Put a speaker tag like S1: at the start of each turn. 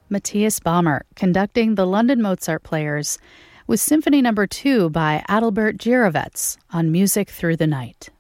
S1: Matthias Baumer conducting the London Mozart Players with Symphony No. 2 by Adalbert Jirovets on Music Through the Night.